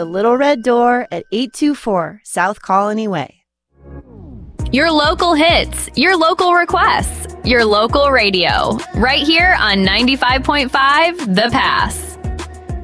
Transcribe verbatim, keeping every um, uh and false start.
the Little Red Door at eight two four South Colony Way. Your local hits, your local requests, your local radio, right here on ninety-five point five The Pass.